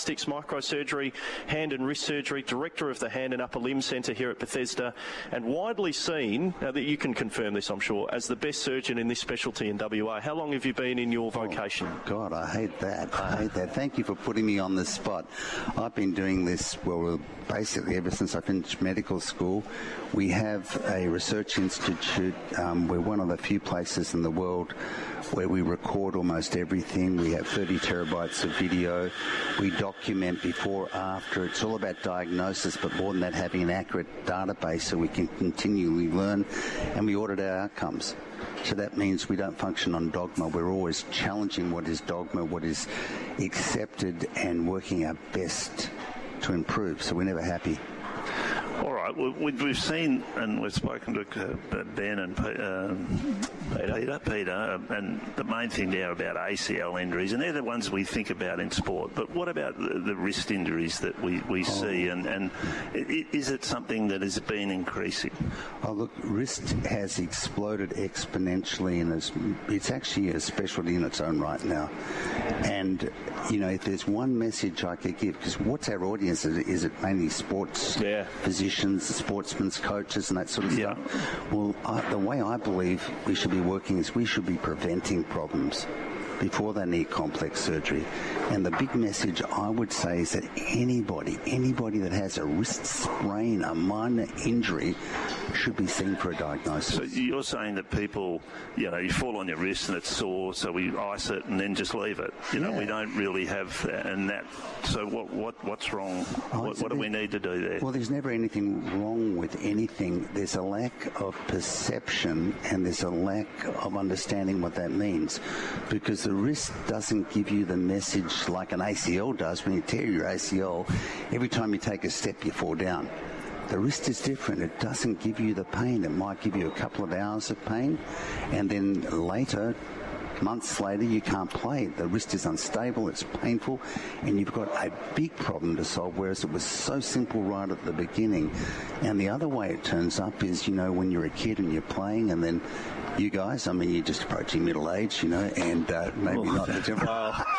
Plastics, Microsurgery, Hand and Wrist Surgery, Director of the Hand and Upper Limb Centre here at Bethesda, and widely seen, now that you can confirm this I'm sure, as the best surgeon in this specialty in WA. How long have you been in your vocation? God, I hate that. Thank you for putting me on the spot. I've been doing this, well, basically ever since I finished medical school. We have a research institute. We're one of the few places in the world where we record almost everything. We have 30 terabytes of video. We document before, after. It's all about diagnosis, but more than that, having an accurate database so we can continually learn, and we audit our outcomes. So that means we don't function on dogma. We're always challenging what is dogma, what is accepted, and working our best to improve. So we're never happy. All right. Well, we've seen, and we've spoken to Ben and Peter, and the main thing there about ACL injuries, and they're the ones we think about in sport. But what about the wrist injuries that we see, and is it something that has been increasing? Oh, look, wrist has exploded exponentially, and it's actually a specialty in its own right now. And, you know, if there's one message I could give, because what's our audience? Is it mainly sports physicians, sportsmen, coaches, and that sort of stuff? Well, the way I believe we should be working is we should be preventing problems before they need complex surgery. And the big message I would say is that anybody that has a wrist sprain, a minor injury, should be seen for a diagnosis. So you're saying that people, you know, you fall on your wrist and it's sore, so we ice it and then just leave it. You know, we don't really have that. And that. So what's wrong? What do we need to do there? Well, there's never anything wrong with anything. There's a lack of perception and there's a lack of understanding what that means, because the wrist doesn't give you the message like an ACL does. When you tear your ACL, every time you take a step, you fall down. The wrist is different. It doesn't give you the pain. It might give you a couple of hours of pain, and then later, months later, you can't play. The wrist is unstable, it's painful, and you've got a big problem to solve, whereas it was so simple right at the beginning. And the other way it turns up is, you know, when you're a kid and you're playing, and then you guys, I mean, you're just approaching middle age, you know, and maybe not the difference.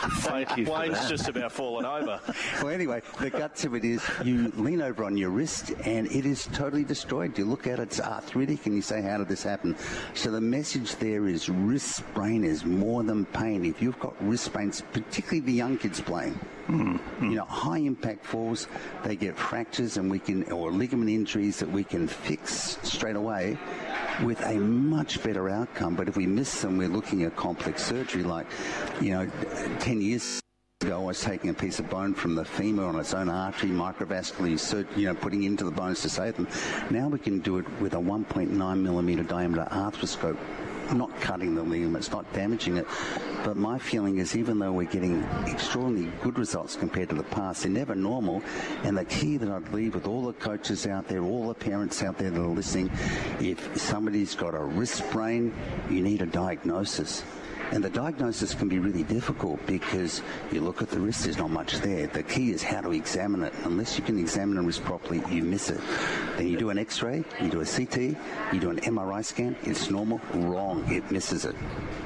Well, Wayne's just about fallen over. Well, anyway, the guts of it is you lean over on your wrist and it is totally destroyed. You look at it, it's arthritic, and you say, how did this happen? So the message there is wrist sprain is more than pain. If you've got wrist sprains, particularly the young kids playing, you know, high impact falls, they get fractures or ligament injuries that we can fix straight away with a much better outcome. But if we miss them, we're looking at complex surgery. Like, you know, 10 years ago, I was taking a piece of bone from the femur on its own artery, microvascularly, you know, putting into the bones to save them. Now we can do it with a 1.9 millimeter diameter arthroscope, not cutting the ligaments, not damaging it. But my feeling is, even though we're getting extraordinarily good results compared to the past, they're never normal. And the key that I'd leave with all the coaches out there, all the parents out there that are listening, if somebody's got a wrist sprain, you need a diagnosis. And the diagnosis can be really difficult because you look at the wrist, there's not much there. The key is how to examine it. Unless you can examine the wrist properly, you miss it. Then you do an X-ray, you do a CT, you do an MRI scan, it's normal, wrong, it misses it.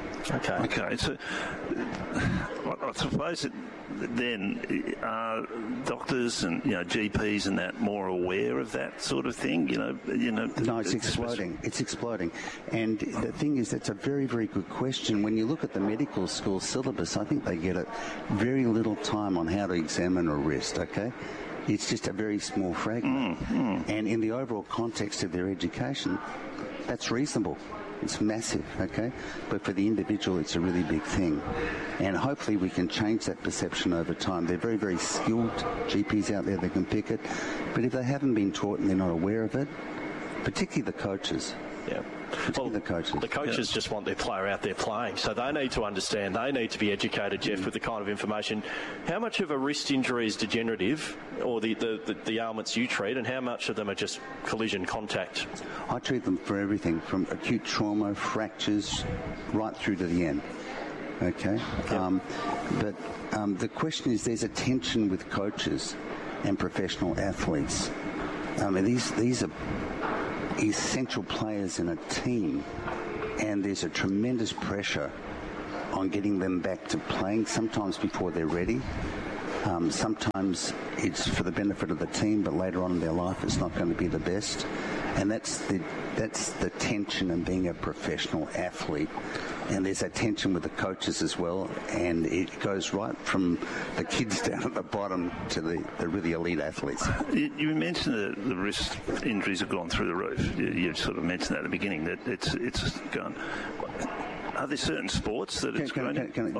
Okay. So I suppose then are doctors and, you know, GPs and that more aware of that sort of thing? You know. No, it's exploding. It's exploding. And the thing is, that's a very, very good question. When you look at the medical school syllabus, I think they get very little time on how to examine a wrist. Okay. It's just a very small fragment. And in the overall context of their education, that's reasonable. It's massive, okay? But for the individual, it's a really big thing. And hopefully we can change that perception over time. They're very, very skilled GPs out there that can pick it. But if they haven't been taught and they're not aware of it, particularly the coaches. Well, the coaches just want their player out there playing, so they need to understand, they need to be educated, Jeff, with the kind of information. How much of a wrist injury is degenerative, or the ailments you treat, and how much of them are just collision contact? I treat them for everything, from acute trauma, fractures, right through to the end. Okay? But the question is, there's a tension with coaches and professional athletes. I mean, these are essential players in a team, and there's a tremendous pressure on getting them back to playing, sometimes before they're ready. Sometimes it's for the benefit of the team, but later on in their life it's not going to be the best. And that's the tension in being a professional athlete. And there's that tension with the coaches as well, and it goes right from the kids down at the bottom to the really elite athletes. You mentioned the wrist injuries have gone through the roof. You sort of mentioned that at the beginning, that it's gone. Are there certain sports that it's going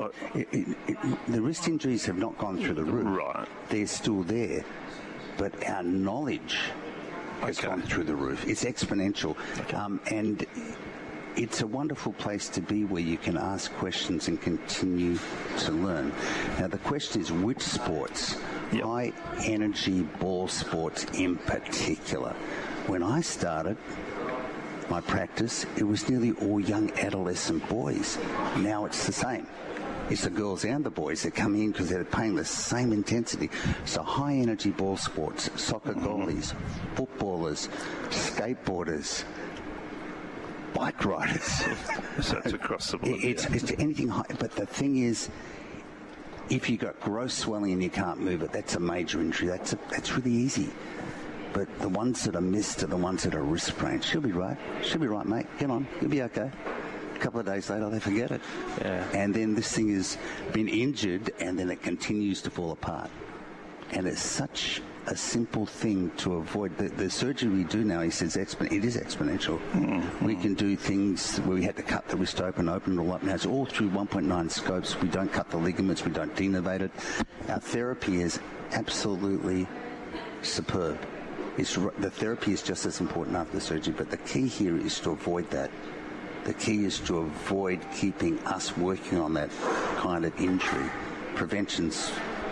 the wrist injuries have not gone through the roof. Right. They're still there, but our knowledge has gone through the roof. It's exponential. Okay. And it's a wonderful place to be where you can ask questions and continue to learn. Now, the question is which sports, high energy ball sports in particular. When I started my practice, it was nearly all young adolescent boys. Now it's the same. It's the girls and the boys that come in because they're paying the same intensity. So high energy ball sports, soccer goalies, footballers, skateboarders, bike riders. So it's across the board. It's anything high. But the thing is, if you've got gross swelling and you can't move it, that's a major injury. That's really easy. But the ones that are missed are the ones that are wrist sprains. She'll be right. She'll be right, mate. Get on. You'll be okay. A couple of days later, they forget it. Yeah. And then this thing has been injured, and then it continues to fall apart. And it's such a simple thing to avoid. The surgery we do now, he says, it is exponential. Mm-hmm. We can do things where we had to cut the wrist open it all up. Now it's all through 1.9 scopes. We don't cut the ligaments. We don't denervate it. Our therapy is absolutely superb. The therapy is just as important after the surgery, but the key here is to avoid that. The key is to avoid keeping us working on that kind of injury. Prevention's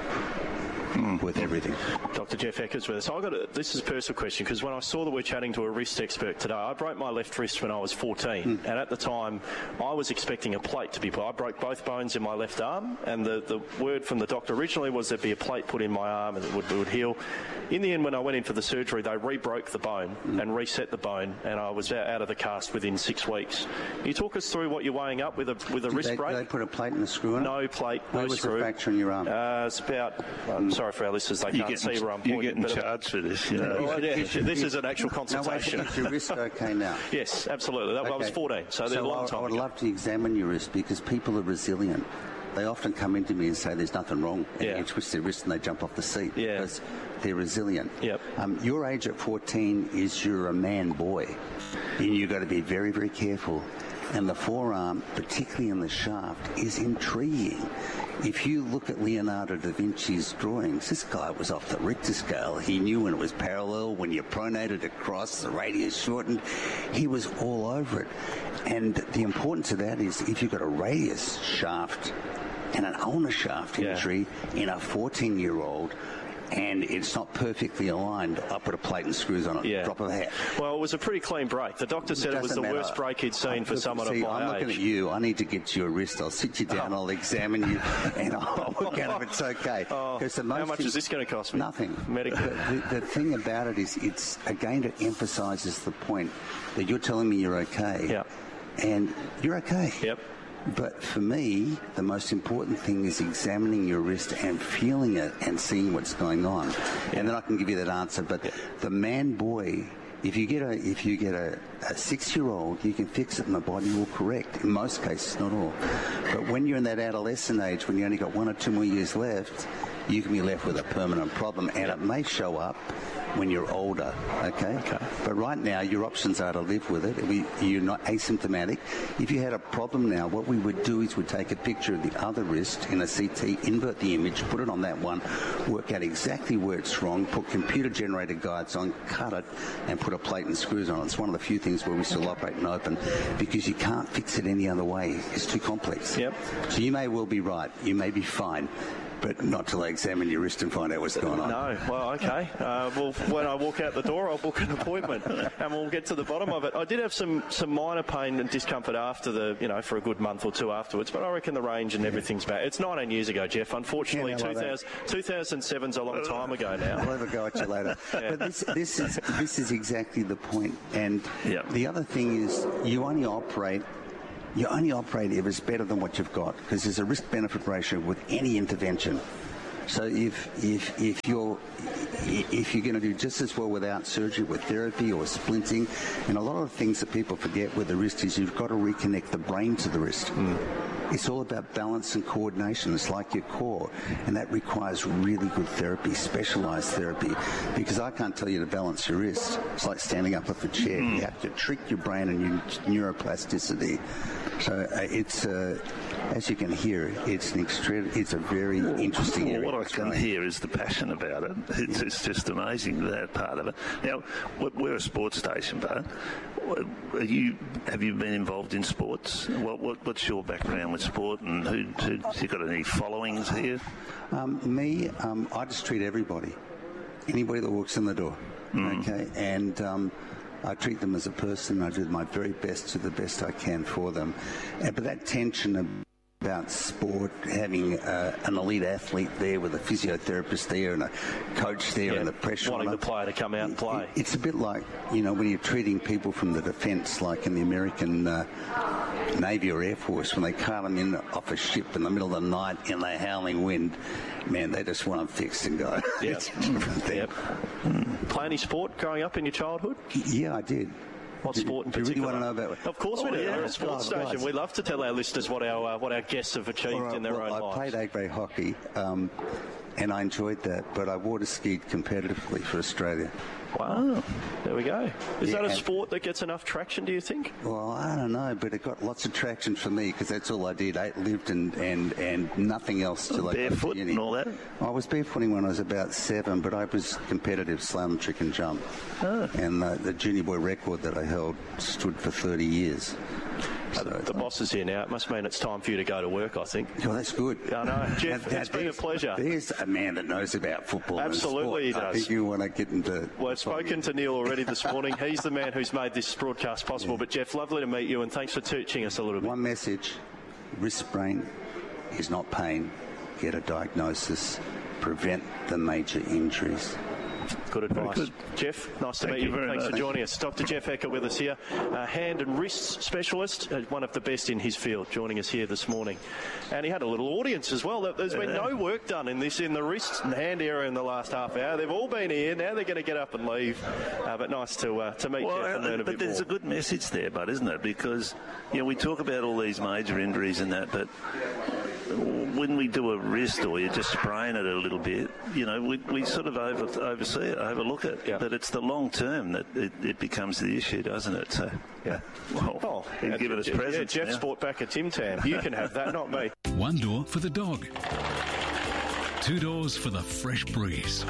worth everything. Dr. Jeff Eckers with us. This is a personal question, because when I saw that we're chatting to a wrist expert today, I broke my left wrist when I was 14, and at the time I was expecting a plate to be put. I broke both bones in my left arm, and the word from the doctor originally was there'd be a plate put in my arm and it would heal. In the end, when I went in for the surgery, they re-broke the bone and reset the bone, and I was out of the cast within 6 weeks. Can you talk us through what you're weighing up with a wrist break? Did they put a plate and a screw in it? No plate, no screw. Where was the fracture in your arm? It's about... I'm sorry for our listeners, they can't see where I'm pointing. You're getting charged for this. You know. This is an actual consultation. Is your wrist okay now? Yes, absolutely. I was 14, so there's a long time. I would love to examine your wrist, because people are resilient. They often come into me and say there's nothing wrong, and you twist their wrist and they jump off the seat because they're resilient. Yep. Your age at 14 is you're a man boy, and you've got to be very, very careful. And the forearm, particularly in the shaft, is intriguing. If you look at Leonardo da Vinci's drawings, this guy was off the Richter scale. He knew when it was parallel, when you pronated across, the radius shortened. He was all over it. And the importance of that is if you've got a radius shaft and an ulnar shaft injury in a 14-year-old, and it's not perfectly aligned, I put a plate and screws on it, drop of a hat. Well, it was a pretty clean break. The doctor said it was the worst break he'd seen for someone of my age. I'm looking at you. I need to get you a wrist. I'll sit you down, I'll examine you, and I'll work out if it's okay. How much is this going to cost me? Nothing. Medical. The thing about it is, it emphasises the point that you're telling me you're okay. Yeah. And you're okay. Yep. But for me, the most important thing is examining your wrist and feeling it and seeing what's going on. Yeah. And then I can give you that answer. But the man boy, if you get a 6-year-old, you can fix it and the body will correct. In most cases, not all. But when you're in that adolescent age, when you only got 1 or 2 more years left, you can be left with a permanent problem, and it may show up when you're older, okay? But right now, your options are to live with it. You're not asymptomatic. If you had a problem now, what we would do is we'd take a picture of the other wrist in a CT, invert the image, put it on that one, work out exactly where it's wrong, put computer-generated guides on, cut it, and put a plate and screws on it. It's one of the few things where we still operate and open, because you can't fix it any other way. It's too complex. Yep. So you may well be right. You may be fine. But not till I examine your wrist and find out what's going on. No. Well, okay. Well, when I walk out the door, I'll book an appointment and we'll get to the bottom of it. I did have some minor pain and discomfort after for a good month or two afterwards, but I reckon the range and everything's back. It's 19 years ago, Jeff. Unfortunately, 2007's a long time ago now. I'll have a go at you later. But this is exactly the point. And the other thing is, you only operate if it's better than what you've got, because there's a risk-benefit ratio with any intervention. So if you're going to do just as well without surgery, with therapy or splinting, and a lot of the things that people forget with the wrist is you've got to reconnect the brain to the wrist. It's all about balance and coordination. It's like your core, and that requires really good therapy, specialised therapy, because I can't tell you to balance your wrist. It's like standing up off a chair. You have to trick your brain and your neuroplasticity. So it's as you can hear, it's a very interesting area. What I can hear is the passion about it. It's just amazing, that part of it. Now, we're a sports station, but have you been involved in sports? What's your background with sport, and have you got any followings here? I just treat anybody that walks in the door. Okay, and I treat them as a person. I do my very best to the best I can for them. But that tension about sport, having an elite athlete there with a physiotherapist there and a coach there, and the pressure wanting the player to come out and play. It's a bit like, when you're treating people from the defence, like in the American Navy or Air Force, when they cart them in off a ship in the middle of the night in the howling wind. Man, they just want them fixed and go. It's a different thing. Play any sport growing up in your childhood? Yeah, I did. What sport in particular? Do you really want to know about it? Of course we do. We're a sports station. We love to tell our listeners what our guests have achieved in their own lives. I played A-grade hockey, and I enjoyed that, but I water skied competitively for Australia. Wow. There we go. Is that a sport that gets enough traction, do you think? Well, I don't know, but it got lots of traction for me because that's all I did. I lived and nothing else till I got to uni. Barefoot and all that? I was barefooting when I was about 7, but I was competitive slalom, trick and jump. And the junior boy record that I held stood for 30 years. So the boss is here now. It must mean it's time for you to go to work, I think. Oh, that's good. I know. Jeff, it's been a pleasure. There's a man that knows about football. Absolutely, and sport. he does. I think you want to get into... Well, I've spoken to Neil already this morning. He's the man who's made this broadcast possible. But, Jeff, lovely to meet you, and thanks for teaching us a little bit. One message. Wrist sprain is not pain. Get a diagnosis. Prevent the major injuries. Good advice. Good. Jeff, nice to meet you. Thanks for joining us. Dr. Jeff Eckert with us here, hand and wrist specialist, one of the best in his field, joining us here this morning. And he had a little audience as well. There's been no work done in the wrist and hand area in the last half hour. They've all been here. Now they're going to get up and leave. But nice to meet Jeff and learn a bit more. But there's a good message there, Bud, isn't it? Because we talk about all these major injuries and that, but when we do a wrist or you just sprain it a little bit, we sort of oversee it, overlook it. Yeah. But it's the long term that it becomes the issue, doesn't it? So, well, he's given us presents. Jeff's bought back a Tim Tam. You can have that, not me. One door for the dog. 2 doors for the fresh breeze.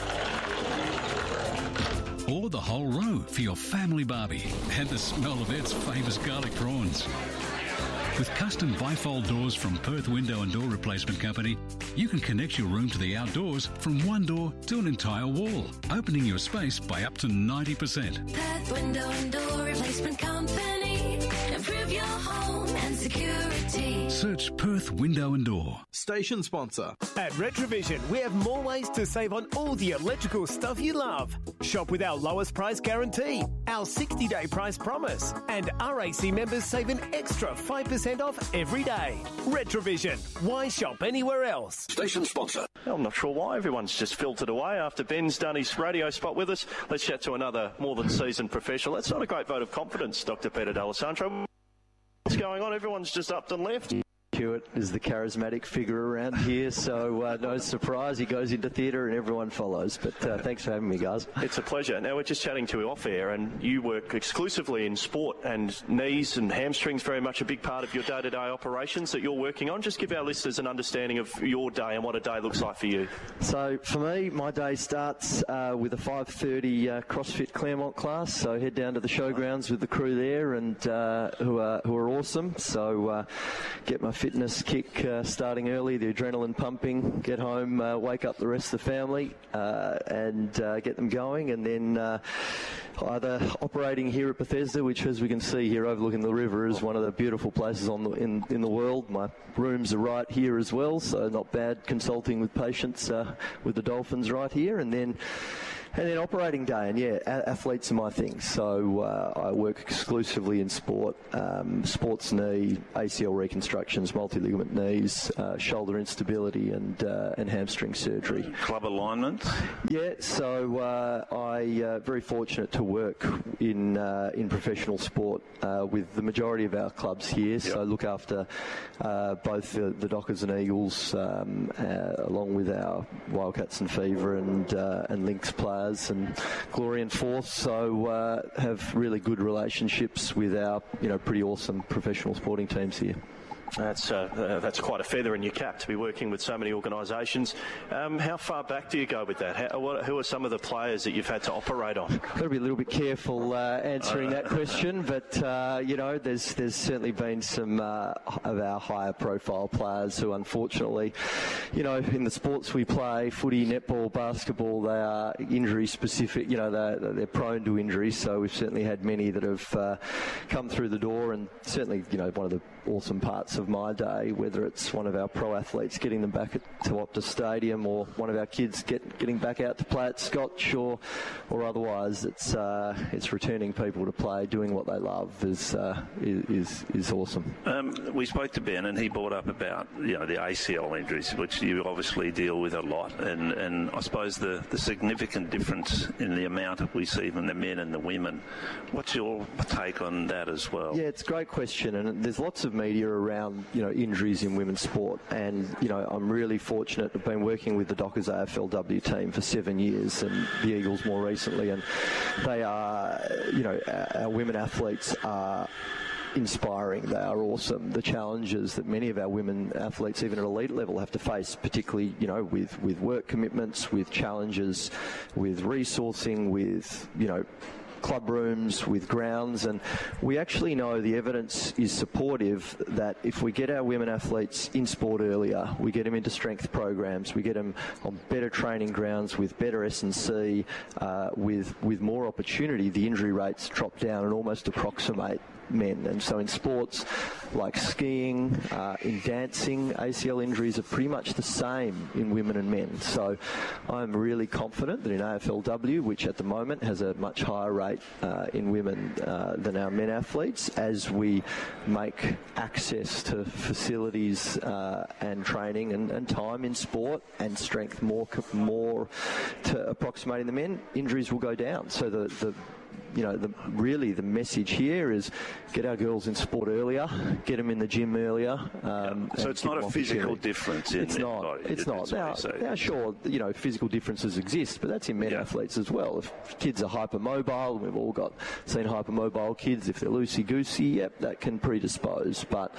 Or the whole row for your family barbie and the smell of its famous garlic prawns. With custom bifold doors from Perth Window and Door Replacement Company, you can connect your room to the outdoors from one door to an entire wall, opening your space by up to 90%. Perth Window and Door Replacement Company. Improve your home and security. Search Perth Window and Door. Station sponsor. At Retrovision, we have more ways to save on all the electrical stuff you love. Shop with our lowest price guarantee, our 60-day price promise, and RAC members save an extra 5% off every day. Retrovision. Why shop anywhere else? Station sponsor. I'm not sure why everyone's just filtered away after Ben's done his radio spot with us. Let's chat to another more than seasoned professional. That's not a great vote of confidence, Dr. Peter D'Alessandro. What's going on? Everyone's just upped and left. Hewitt is the charismatic figure around here, so no surprise he goes into theatre and everyone follows. But thanks for having me, guys. It's a pleasure. Now, we're just chatting to you off air, and you work exclusively in sport, and knees and hamstrings very much a big part of your day-to-day operations that you're working on. Just give our listeners an understanding of your day and what a day looks like for you. So for me, my day starts with a 5:30 CrossFit Claremont class. So head down to the showgrounds with the crew there, and who are awesome. So get my fitness kick starting early, the adrenaline pumping, get home, wake up the rest of the family and get them going, and then either operating here at Bethesda, which as we can see here overlooking the river is one of the beautiful places in the world. My rooms are right here as well, so not bad consulting with patients with the Dolphins right here, and then And then operating day, and athletes are my thing. So I work exclusively in sport, sports knee, ACL reconstructions, multi-ligament knees, shoulder instability, and hamstring surgery. Club alignment? Yeah, so I very fortunate to work in professional sport with the majority of our clubs here. Yep. So I look after both the Dockers and Eagles, along with our Wildcats and Fever and Lynx players and Glory and Forth. So have really good relationships with our pretty awesome professional sporting teams here. That's quite a feather in your cap to be working with so many organisations. How far back do you go with that? Who are some of the players that you've had to operate on? Got to be a little bit careful answering that question, but there's certainly been some of our higher profile players who, unfortunately, in the sports we play, footy, netball, basketball, they are injury specific. They're prone to injuries. So we've certainly had many that have come through the door, and certainly one of the awesome parts of my day, whether it's one of our pro athletes getting them back to Optus Stadium, or one of our kids getting back out to play at Scotch, or otherwise, it's returning people to play, doing what they love is awesome. We spoke to Ben, and he brought up about the ACL injuries, which you obviously deal with a lot, and I suppose the significant difference in the amount that we see from the men and the women. What's your take on that as well? Yeah, it's a great question, and there's lots of media around injuries in women's sport, and I'm really fortunate to have been working with the Dockers AFLW team for 7 years, and the Eagles more recently, and they are our women athletes are inspiring. They are awesome. The challenges that many of our women athletes, even at elite level, have to face, particularly with work commitments, with challenges, with resourcing, with club rooms, with grounds, and we actually know the evidence is supportive that if we get our women athletes in sport earlier, we get them into strength programs, we get them on better training grounds with better S&C, with more opportunity, the injury rates drop down and almost approximate men. And so in sports like skiing, in dancing, ACL injuries are pretty much the same in women and men. So I'm really confident that in AFLW, which at the moment has a much higher rate in women than our men athletes, as we make access to facilities and training and time in sport and strength more to approximating the men, injuries will go down. So the message here is get our girls in sport earlier, get them in the gym earlier. So it's not a physical difference in their body. It's not. Now, sure, physical differences exist, but that's in men athletes as well. If kids are hypermobile, and we've all seen hypermobile kids, if they're loosey-goosey, that can predispose. But,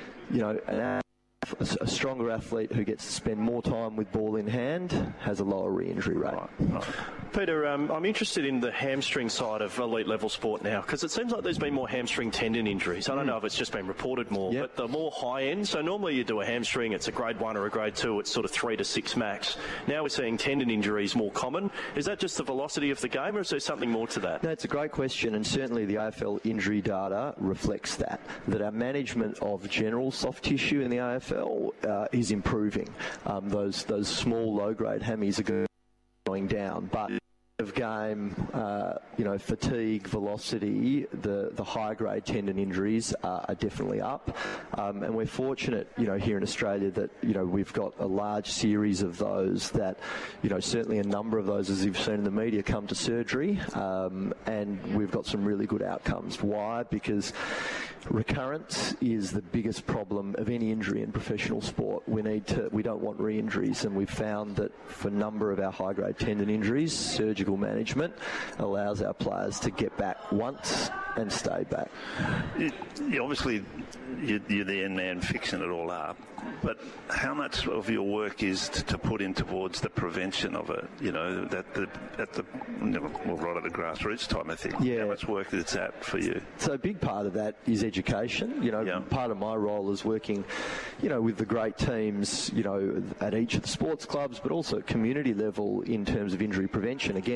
a stronger athlete who gets to spend more time with ball in hand has a lower re-injury rate. Right. Peter, I'm interested in the hamstring side of elite level sport now, because it seems like there's been more hamstring tendon injuries. I don't know if it's just been reported more, but the more high end. So normally you do a hamstring, it's a grade 1 or a grade 2, it's sort of 3 to 6 max. Now we're seeing tendon injuries more common. Is that just the velocity of the game, or is there something more to that? No, it's a great question, and certainly the AFL injury data reflects that our management of general soft tissue in the AFL is improving. Those small low-grade hammies are going down, but of game, fatigue, velocity, the high-grade tendon injuries are definitely up, and we're fortunate, here in Australia that we've got a large series of those that, certainly a number of those, as you've seen in the media, come to surgery, and we've got some really good outcomes. Why? Because recurrence is the biggest problem of any injury in professional sport. We don't want re-injuries, and we've found that for a number of our high-grade tendon injuries, surgical management allows our players to get back once and stay back. Obviously, you're the end man fixing it all up, but how much of your work is to put in towards the prevention of it? Right at the grassroots type of thing. Yeah. How much work is that for you? So a big part of that is education. Part of my role is working, with the great teams, at each of the sports clubs, but also at community level in terms of injury prevention. Again,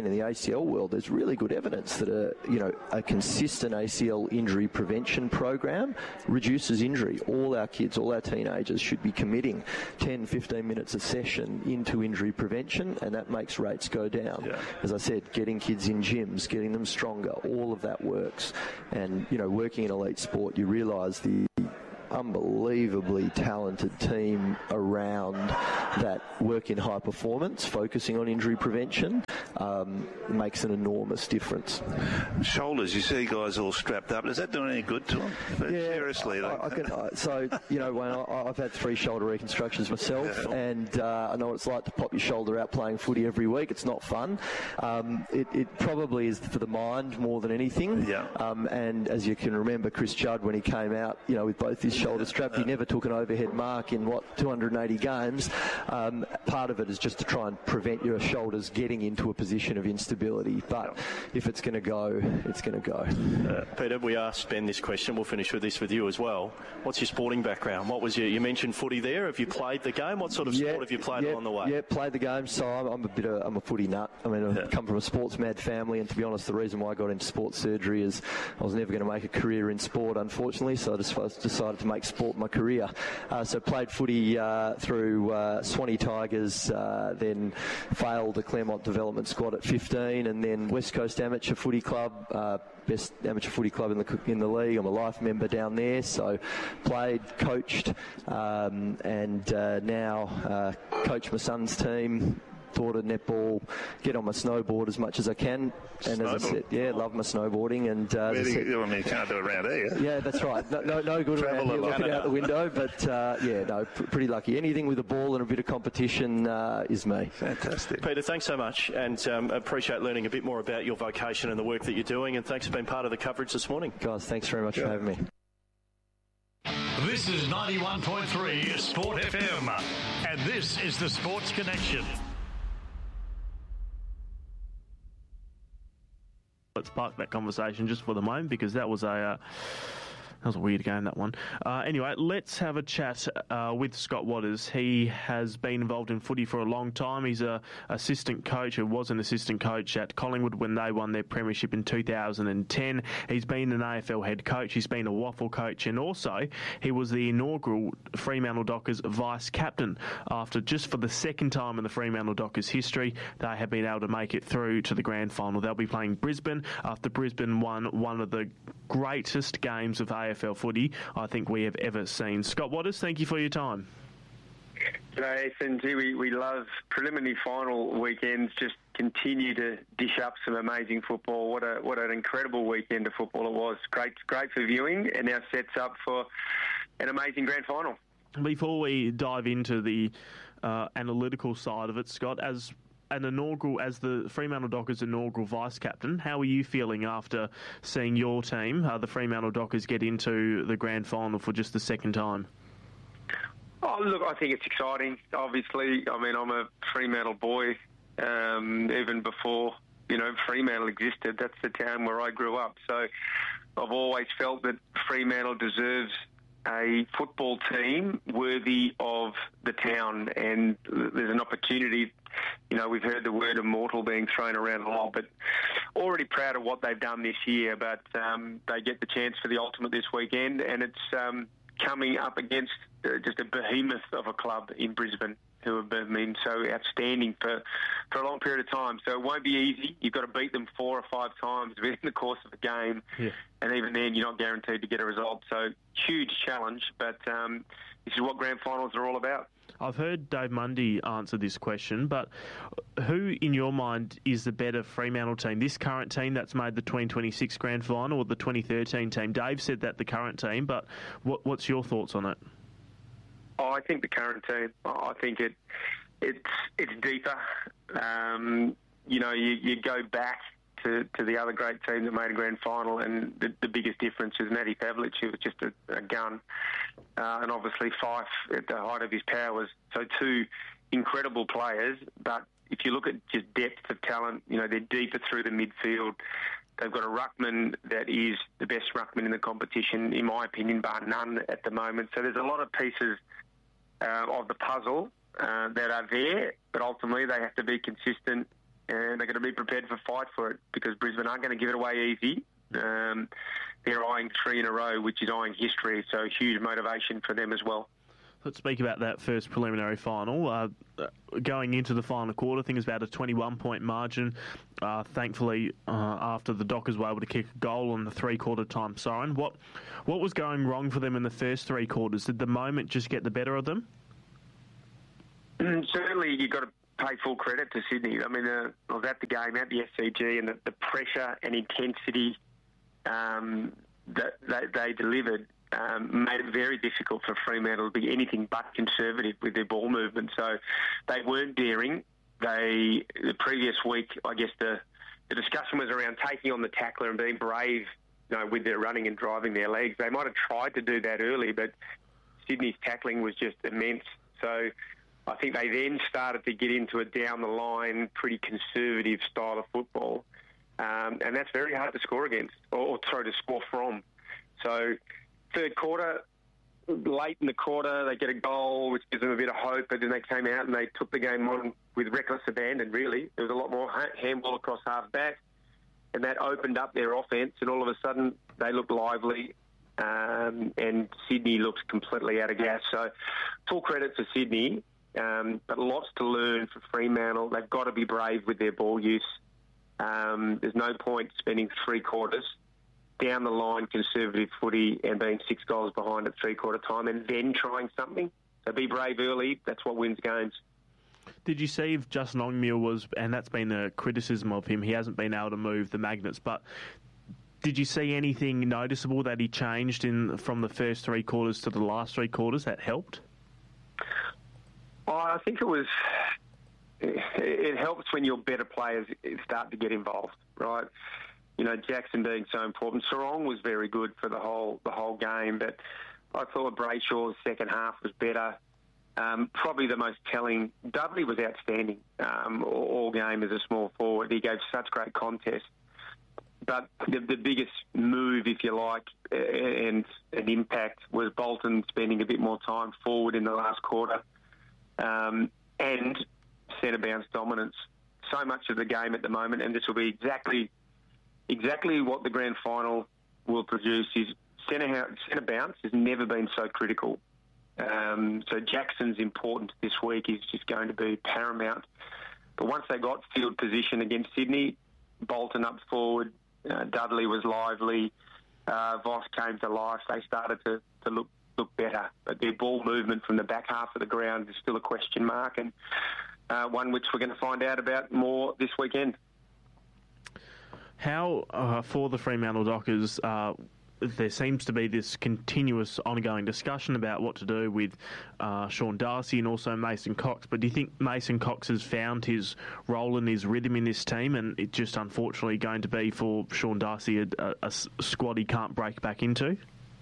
again, in the ACL world, there's really good evidence that a consistent ACL injury prevention program reduces injury. All our kids, all our teenagers should be committing 10, 15 minutes a session into injury prevention, and that makes rates go down. Yeah. As I said, getting kids in gyms, getting them stronger, all of that works. And, working in elite sport, you realise the unbelievably talented team around that work in high performance, focusing on injury prevention, makes an enormous difference. Shoulders, you see guys all strapped up. Is that doing any good to them? Seriously. Wayne, I've had 3 shoulder reconstructions myself, and I know what it's like to pop your shoulder out playing footy every week. It's not fun. It probably is for the mind more than anything. Yeah. And as you can remember, Chris Judd, when he came out, with both his shoulder strapped, he never took an overhead mark in 280 games. Part of it is just to try and prevent your shoulders getting into a position of instability. But if it's going to go, it's going to go. Peter, we asked Ben this question. We'll finish with this with you as well. What's your sporting background? What was you mentioned footy there. Have you played the game? What sort of sport have you played along the way? Yeah, played the game. So I'm a footy nut. I mean, I come from a sports mad family, and to be honest, the reason why I got into sports surgery is I was never going to make a career in sport, unfortunately. So I just decided to make sport my career. So played footy through Swanee Tigers, then failed the Claremont development squad at 15, and then West Coast Amateur Footy Club, best amateur footy club in the league. I'm a life member down there, so played, coached, and now coach my son's team. Daughter netball, get on my snowboard as much as I can, and as I said, love my snowboarding. And you can't do it around here. Yeah, that's right. No good around here looking out the window, but pretty lucky. Anything with a ball and a bit of competition is me. Fantastic, Peter. Thanks so much, and appreciate learning a bit more about your vocation and the work that you're doing. And thanks for being part of the coverage this morning, guys. Thanks very much for having me. This is 91.3 Sport FM, and this is the Sports Connection. Let's park that conversation just for the moment, because that was a weird game, that one. Anyway, let's have a chat with Scott Watters. He has been involved in footy for a long time. He's an assistant coach, or was an assistant coach at Collingwood when they won their premiership in 2010. He's been an AFL head coach. He's been a waffle coach, and also he was the inaugural Fremantle Dockers vice captain. After just for the second time in the Fremantle Dockers history, they have been able to make it through to the grand final. They'll be playing Brisbane after Brisbane won one of the greatest games of AFL footy I think we have ever seen. Scott Watters, thank you for your time. G'day, SNG. We love preliminary final weekends. Just continue to dish up some amazing football. What an incredible weekend of football it was. Great for viewing, and now sets up for an amazing grand final. Before we dive into the analytical side of it, Scott, as the Fremantle Dockers inaugural vice captain, how are you feeling after seeing your team, the Fremantle Dockers, get into the grand final for just the second time? Oh, look, I think it's exciting. Obviously, I mean, I'm a Fremantle boy, even before Fremantle existed. That's the town where I grew up. So I've always felt that Fremantle deserves a football team worthy of the town, and there's an opportunity. We've heard the word immortal being thrown around a lot, but already proud of what they've done this year. But they get the chance for the ultimate this weekend, and it's coming up against just a behemoth of a club in Brisbane who have been so outstanding for a long period of time. So it won't be easy. You've got to beat them 4 or 5 times within the course of a game. Yeah. And even then, you're not guaranteed to get a result. So huge challenge, but this is what grand finals are all about. I've heard Dave Mundy answer this question, but who, in your mind, is the better Fremantle team? This current team that's made the 2026 grand final, or the 2013 team? Dave said that the current team, but what's your thoughts on it? Oh, I think the current team. I think it's deeper. You go back to the other great team that made a grand final, and the biggest difference is Matty Pavlich, who was just a gun, and obviously Fife at the height of his powers. So 2 incredible players, but if you look at just depth of talent, they're deeper through the midfield. They've got a ruckman that is the best ruckman in the competition, in my opinion, bar none at the moment. So there's a lot of pieces of the puzzle that are there, but ultimately they have to be consistent and they're going to be prepared for fight for it because Brisbane aren't going to give it away easy. They're eyeing 3 in a row, which is eyeing history, so huge motivation for them as well. Let's speak about that first preliminary final. Going into the final quarter, I think it's about a 21-point margin. Thankfully, after the Dockers were able to kick a goal on the three-quarter time siren. What was going wrong for them in the first three quarters? Did the moment just get the better of them? Certainly, you've got to pay full credit to Sydney. I mean, I was at the game at the SCG, and the pressure and intensity that they delivered made it very difficult for Fremantle to be anything but conservative with their ball movement. So they weren't daring. The previous week, I guess the discussion was around taking on the tackler and being brave, with their running and driving their legs. They might have tried to do that early, but Sydney's tackling was just immense. So I think they then started to get into a down-the-line, pretty conservative style of football. And that's very hard to score against, or to score from. So third quarter, late in the quarter, they get a goal, which gives them a bit of hope, but then they came out and they took the game on with reckless abandon, really. There was a lot more handball across half-back, and that opened up their offence, and all of a sudden they looked lively, and Sydney looks completely out of gas. So full credit to Sydney, but lots to learn for Fremantle. They've got to be brave with their ball use. There's no point spending three quarters down the line conservative footy and being 6 goals behind at three-quarter time and then trying something. So be brave early. That's what wins games. Did you see if Justin Longmuir was, and that's been a criticism of him, he hasn't been able to move the magnets, but did you see anything noticeable that he changed from the first three quarters to the last three quarters that helped? I think it helps when your better players start to get involved, right? Jackson being so important. Sarong was very good for the whole game, but I thought Brayshaw's second half was better. Probably the most telling, Dudley was outstanding all game as a small forward. He gave such great contest. But the biggest move, if you like, and an impact was Bolton spending a bit more time forward in the last quarter and centre bounce dominance. So much of the game at the moment, and this will be exactly what the grand final will produce, is centre bounce has never been so critical. So Jackson's important this week is just going to be paramount. But once they got field position against Sydney, Bolton up forward, Dudley was lively, Voss came to life, they started to look better. But their ball movement from the back half of the ground is still a question mark, and one which we're going to find out about more this weekend. How, for the Fremantle Dockers, there seems to be this continuous ongoing discussion about what to do with Sean Darcy and also Mason Cox. But do you think Mason Cox has found his role and his rhythm in this team, and it's just unfortunately going to be for Sean Darcy a squad he can't break back into?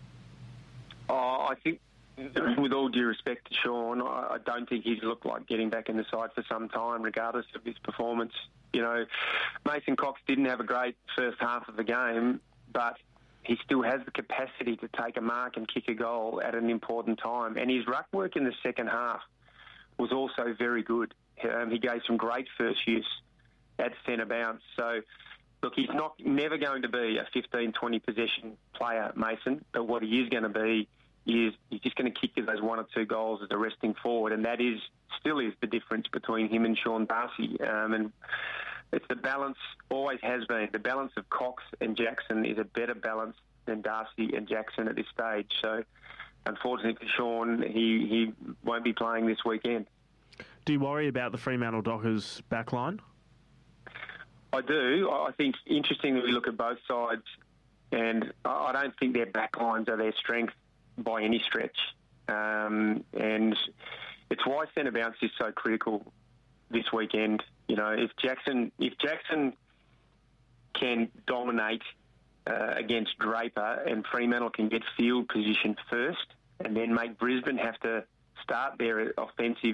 I think, with all due respect to Sean, I don't think he's looked like getting back in the side for some time, regardless of his performance. Mason Cox didn't have a great first half of the game, but he still has the capacity to take a mark and kick a goal at an important time. And his ruck work in the second half was also very good. He gave some great first use at centre bounce. So, look, he's never going to be a 15, 20 possession player, Mason, but what he is going to be is he's just going to kick you those 1 or 2 goals as a resting forward, and that still is the difference between him and Sean Darcy. And it's the balance, always has been. The balance of Cox and Jackson is a better balance than Darcy and Jackson at this stage. So, unfortunately for Sean, he won't be playing this weekend. Do you worry about the Fremantle Dockers backline? I do. I think interesting that we look at both sides, and I don't think their backlines are their strength by any stretch. And it's why centre bounce is so critical this weekend. If Jackson can dominate against Draper and Fremantle can get field position first and then make Brisbane have to start their offensive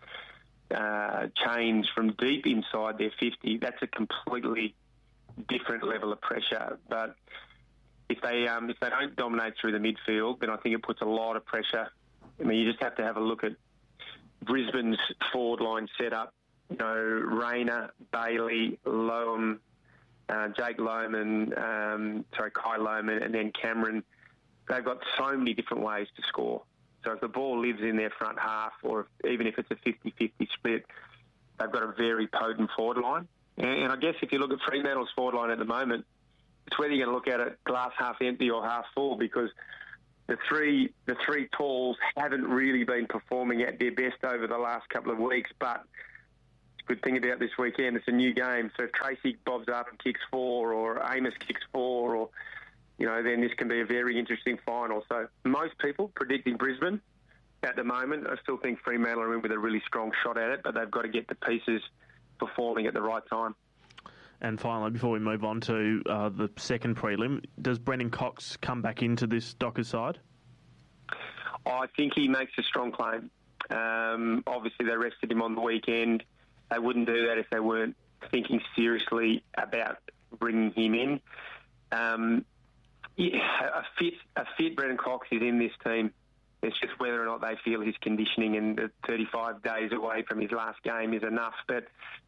chains from deep inside their 50, that's a completely different level of pressure. But if they don't dominate through the midfield, then I think it puts a lot of pressure. I mean, you just have to have a look at Brisbane's forward line setup Rayner, Bailey, Loam, Jake Lohman, Kai Lohman, and then Cameron. They've got so many different ways to score. So if the ball lives in their front half, or even if it's a 50-50 split, they've got a very potent forward line. And I guess if you look at Fremantle's forward line at the moment, it's whether you're going to look at it glass half empty or half full, because the three talls haven't really been performing at their best over the last couple of weeks. But the good thing about this weekend, it's a new game. So if Tracy bobs up and kicks 4, or Amos kicks 4, or then this can be a very interesting final. So most people predicting Brisbane at the moment. I still think Fremantle are in with a really strong shot at it, but they've got to get the pieces performing at the right time. And finally, before we move on to the second prelim, does Brendan Cox come back into this Dockers side? I think he makes a strong claim. Obviously, they rested him on the weekend. They wouldn't do that if they weren't thinking seriously about bringing him in. A fit Brendan Cox is in this team. It's just whether or not they feel his conditioning and the 35 days away from his last game is enough. But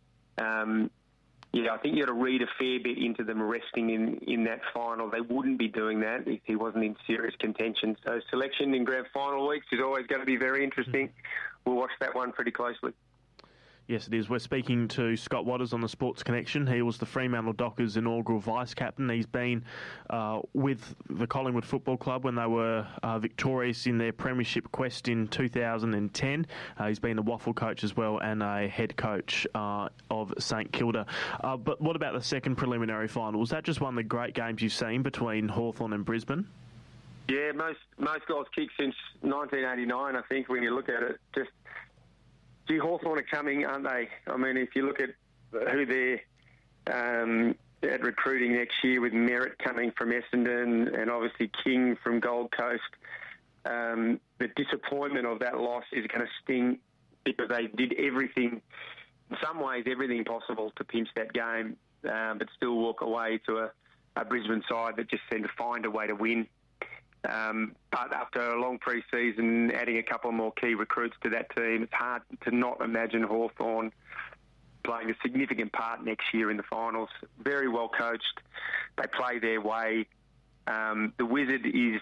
I think you got to read a fair bit into them resting in that final. They wouldn't be doing that if he wasn't in serious contention. So selection in grand final weeks is always going to be very interesting. We'll watch that one pretty closely. Yes, it is. We're speaking to Scott Waters on the Sports Connection. He was the Fremantle Dockers' inaugural vice-captain. He's been with the Collingwood Football Club when they were victorious in their premiership quest in 2010. He's been a waffle coach as well and a head coach of St Kilda. But what about the second preliminary final? Was that just one of the great games you've seen between Hawthorn and Brisbane? Yeah, most goals kicked since 1989, I think, when you look at it. Just... Hawthorn are coming, aren't they? I mean, if you look at who they're at recruiting next year, with Merritt coming from Essendon and obviously King from Gold Coast, the disappointment of that loss is going to sting, because they did everything, in some ways, everything possible to pinch that game, but still walk away to a Brisbane side that just seemed to find a way to win. But after a long pre-season, adding a couple more key recruits to that team, it's hard to not imagine Hawthorn playing a significant part next year in the finals. Very well coached. They play their way. The Wizard is,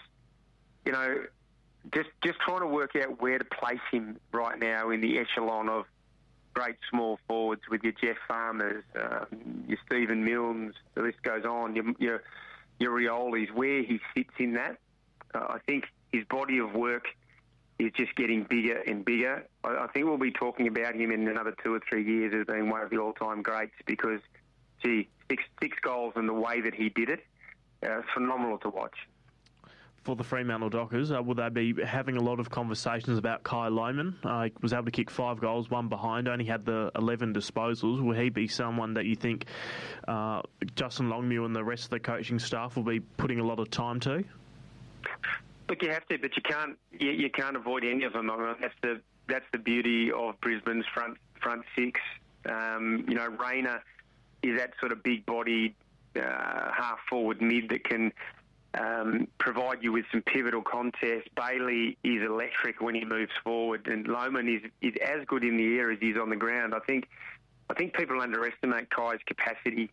just trying to work out where to place him right now in the echelon of great small forwards, with your Jeff Farmers, your Stephen Milnes, the list goes on, your Riolis, where he sits in that. I think his body of work is just getting bigger and bigger. I think we'll be talking about him in another 2 or 3 years as being one of the all-time greats, because, six goals and the way that he did it, phenomenal to watch. For the Fremantle Dockers, will they be having a lot of conversations about Kai Lohman? He was able to kick 5 goals, 1 behind, only had the 11 disposals. Will he be someone that you think Justin Longmuir and the rest of the coaching staff will be putting a lot of time to? Look, you have to, but you can't avoid any of them. I mean, that's the beauty of Brisbane's front six. Rayner is that sort of big-bodied half forward mid that can provide you with some pivotal contests. Bailey is electric when he moves forward, and Lohman is as good in the air as he is on the ground. I think people underestimate Kai's capacity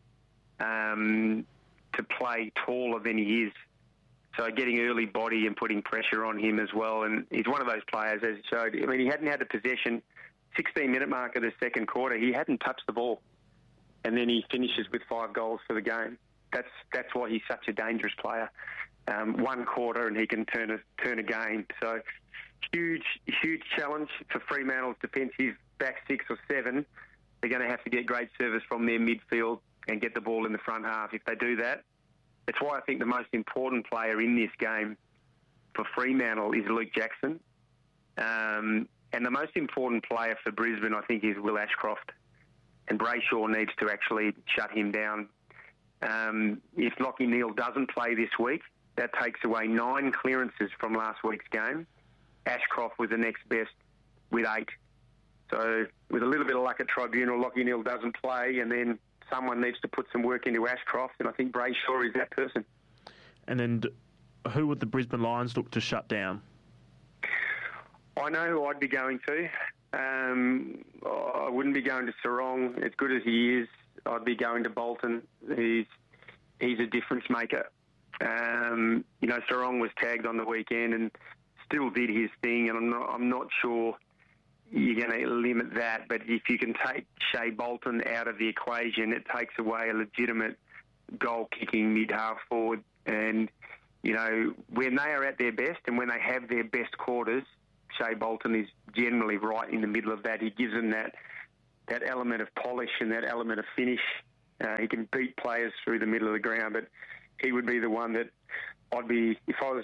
to play taller than he is. So getting early body and putting pressure on him as well. And he's one of those players, as it showed. I mean, he hadn't had the possession, 16-minute mark of the second quarter. He hadn't touched the ball. And then he finishes with 5 goals for the game. That's why he's such a dangerous player. 1 quarter and he can turn a game. So huge challenge for Fremantle's defensive back 6 or 7. They're going to have to get great service from their midfield and get the ball in the front half. If they do that, that's why I think the most important player in this game for Fremantle is Luke Jackson. And the most important player for Brisbane, I think, is Will Ashcroft. And Brayshaw needs to actually shut him down. If Lachie Neale doesn't play this week, that takes away 9 clearances from last week's game. Ashcroft was the next best with 8. So with a little bit of luck at tribunal, Lachie Neale doesn't play, and then someone needs to put some work into Ashcroft, and I think Brayshaw is that person. And then who would the Brisbane Lions look to shut down? I know who I'd be going to. I wouldn't be going to Sarong. As good as he is, I'd be going to Bolton. He's a difference maker. Sarong was tagged on the weekend and still did his thing, and I'm not sure you're going to limit that. But if you can take Shea Bolton out of the equation, it takes away a legitimate goal-kicking mid-half forward. And, when they are at their best and when they have their best quarters, Shea Bolton is generally right in the middle of that. He gives them that element of polish and that element of finish. He can beat players through the middle of the ground, but he would be the one that I'd be, if I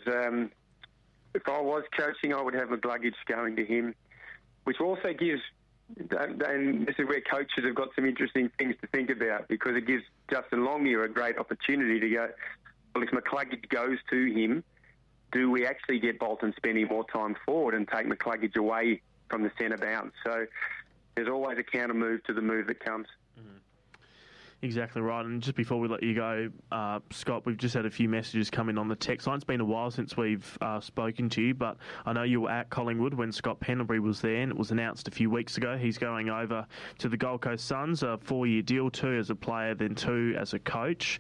was coaching, I would have McCluggage going to him, which also gives, and this is where coaches have got some interesting things to think about, because it gives Justin Longmuir a great opportunity to go, well, if McCluggage goes to him, do we actually get Bolton spending more time forward and take McCluggage away from the centre bounce? So there's always a counter move to the move that comes. Exactly right. And just before we let you go, Scott, we've just had a few messages come in on the text line. It's been a while since we've spoken to you, but I know you were at Collingwood when Scott Pendlebury was there, and it was announced a few weeks ago he's going over to the Gold Coast Suns, a 4-year deal, 2 as a player, then 2 as a coach.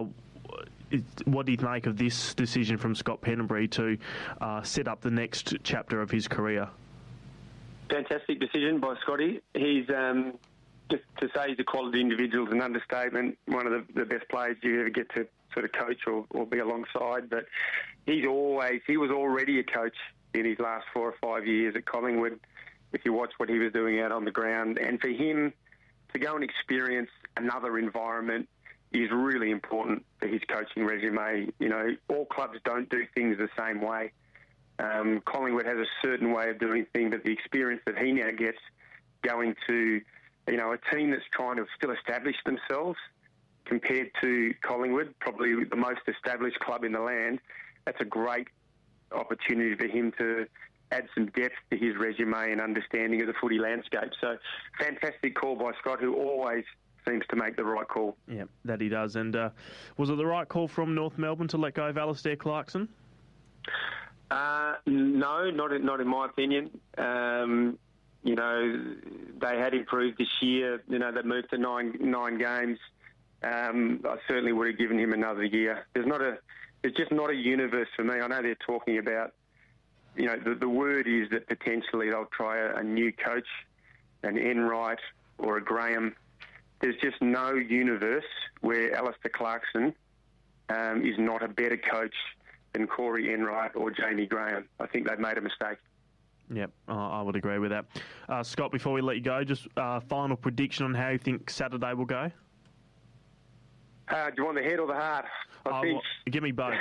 What do you make of this decision from Scott Pendlebury to set up the next chapter of his career? Fantastic decision by Scotty. He's just to say he's a quality individual is an understatement. One of the best players you ever get to sort of coach or be alongside. But he was already a coach in his last 4 or 5 years at Collingwood. If you watch what he was doing out on the ground, and for him to go and experience another environment is really important for his coaching resume. All clubs don't do things the same way. Collingwood has a certain way of doing things, but the experience that he now gets going to, a team that's trying to still establish themselves compared to Collingwood, probably the most established club in the land, that's a great opportunity for him to add some depth to his resume and understanding of the footy landscape. So fantastic call by Scott, who always seems to make the right call. Yeah, that he does. And was it the right call from North Melbourne to let go of Alistair Clarkson? No, not in my opinion. They had improved this year. They moved to nine games. I certainly would have given him another year. There's just not a universe for me. I know they're talking about, the word is that potentially they'll try a new coach, an Enright or a Graham. There's just no universe where Alistair Clarkson is not a better coach than Corey Enright or Jamie Graham. I think they've made a mistake. Yep, I would agree with that. Scott, before we let you go, just final prediction on how you think Saturday will go? Do you want the head or the heart? I think. Give me both.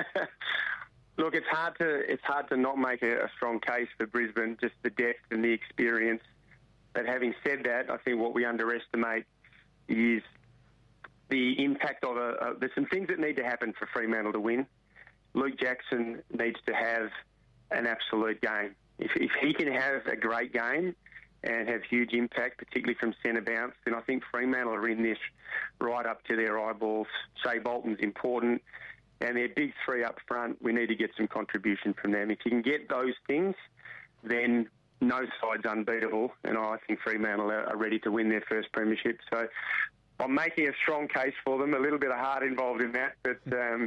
Look, it's hard to not make a strong case for Brisbane, just the depth and the experience. But having said that, I think what we underestimate is the impact of there's some things that need to happen for Fremantle to win. Luke Jackson needs to have an absolute game. If he can have a great game and have huge impact, particularly from centre bounce, then I think Fremantle are in this right up to their eyeballs. Shea Bolton's important, and their big 3 up front, we need to get some contribution from them. If you can get those things, then no side's unbeatable, and I think Fremantle are ready to win their first premiership. So I'm making a strong case for them, a little bit of heart involved in that, but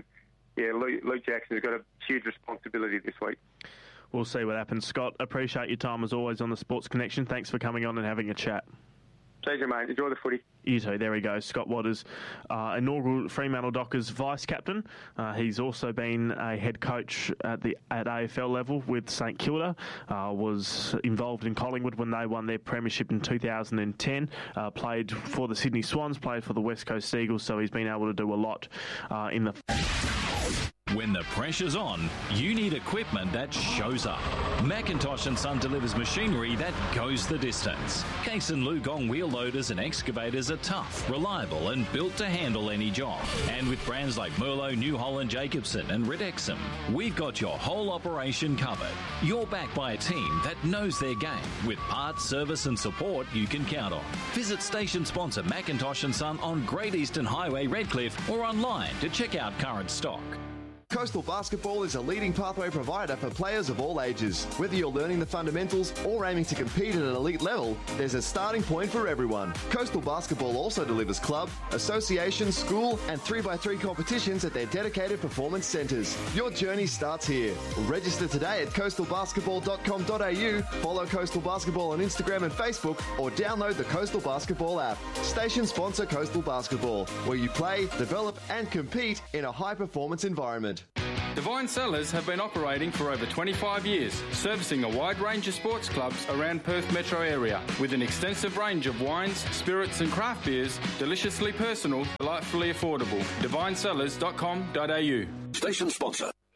Luke Jackson's got a huge responsibility this week. We'll see what happens. Scott, appreciate your time as always on the Sports Connection. Thanks for coming on and having a chat. Pleasure, mate. Enjoy the footy. You too. There he goes. Scott Watters, inaugural Fremantle Dockers vice-captain. He's also been a head coach at AFL level with St Kilda. Was involved in Collingwood when they won their premiership in 2010. Played for the Sydney Swans, played for the West Coast Eagles, so he's been able to do a lot in the... When the pressure's on, you need equipment that shows up. Macintosh & Son delivers machinery that goes the distance. Case and Lugong wheel loaders and excavators are tough, reliable and built to handle any job. And with brands like Merlot, New Holland, Jacobson and Ridexum, we've got your whole operation covered. You're backed by a team that knows their game with parts, service and support you can count on. Visit station sponsor Macintosh & Son on Great Eastern Highway, Redcliffe, or online to check out current stock. Coastal Basketball is a leading pathway provider for players of all ages. Whether you're learning the fundamentals or aiming to compete at an elite level, there's a starting point for everyone. Coastal Basketball also delivers club, association, school and 3x3 competitions at their dedicated performance centres. Your journey starts here. Register today at coastalbasketball.com.au, follow Coastal Basketball on Instagram and Facebook, or download the Coastal Basketball app. Station sponsor Coastal Basketball, where you play, develop and compete in a high-performance environment. Divine Cellars have been operating for over 25 years, servicing a wide range of sports clubs around Perth metro area, with an extensive range of wines, spirits and craft beers, deliciously personal, delightfully affordable. DivineCellars.com.au. Station sponsor.